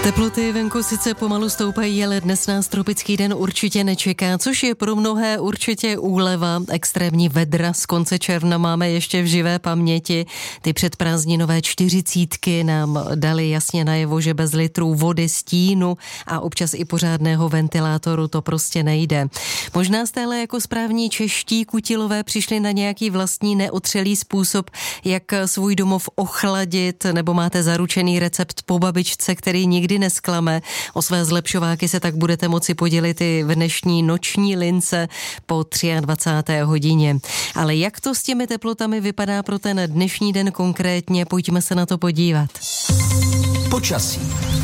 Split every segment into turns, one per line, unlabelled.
Teploty venku sice pomalu stoupají, ale dnes nás tropický den určitě nečeká, což je pro mnohé určitě úleva. Extrémní vedra z konce června máme ještě v živé paměti. Ty předprázdninové 40 nám dali jasně najevo, že bez litrů vody, stínu a občas i pořádného ventilátoru to prostě nejde. Možná jste ale jako správní čeští kutilové přišli na nějaký vlastní neotřelý způsob, jak svůj domov ochladit, nebo máte zaručený recept po babičce, který nikdy nesklame. O své zlepšováky se tak budete moci podělit i v dnešní noční lince po 23. hodině. Ale jak to s těmi teplotami vypadá pro ten dnešní den konkrétně, pojďme se na to podívat.
Počasí.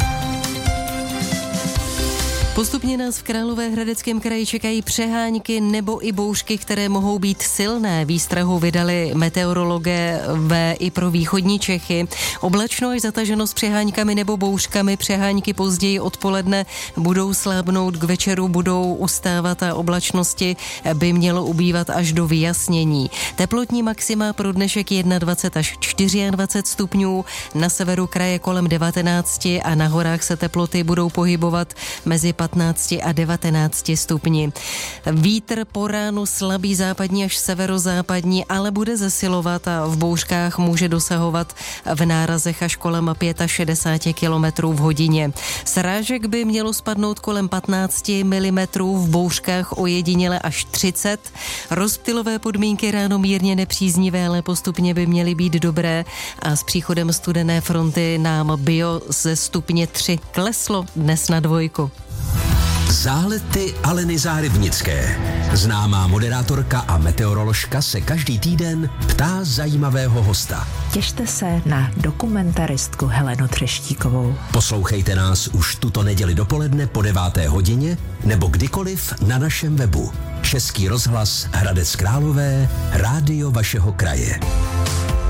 Postupně nás v Královéhradeckém kraji čekají přehánky nebo i bouřky, které mohou být silné. Výstrahu vydali meteorologové i pro východní Čechy. Oblačno až zataženo s přehánkami nebo bouřkami. Přehánky později odpoledne budou slábnout, k večeru budou ustávat a oblačnosti by mělo ubývat až do vyjasnění. Teplotní maxima pro dnešek 21 až 24 stupňů, na severu kraje kolem 19 a na horách se teploty budou pohybovat mezi 15 a 19 stupni. Vítr po ránu slabý západní až severozápadní, ale bude zesilovat a v bouřkách může dosahovat v nárazech až kolem 65 km v hodině. Srážek by mělo spadnout kolem 15 mm, v bouřkách ojediněle až 30. Rozptylové podmínky ráno mírně nepříznivé, ale postupně by měly být dobré a s příchodem studené fronty nám bio ze stupně 3 kleslo dnes na 2.
Zálety Aleny Zárybnické. Známá moderátorka a meteoroložka se každý týden ptá zajímavého hosta.
Těšte se na dokumentaristku Helenu Třeštíkovou.
Poslouchejte nás už tuto neděli dopoledne po 9. hodině nebo kdykoliv na našem webu. Český rozhlas Hradec Králové, rádio vašeho kraje.